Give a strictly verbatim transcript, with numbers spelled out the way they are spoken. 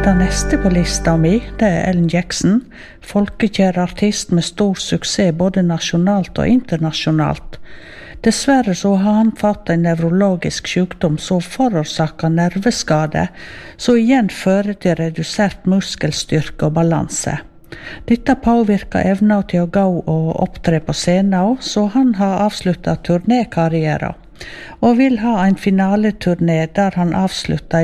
Den neste på lista mi, det er Alan Jackson, folkekjær artist med stor suksess både nasjonalt og internasjonalt. Dessverre så har han fått en nevrologisk sykdom som forårsaker nerveskade, som igjen fører til redusert muskelstyrke og balanse. Dette påvirker evna til å gå og opptre på scenen, så han har avsluttet turnékarrieren, og vil ha en finaleturné der han avslutter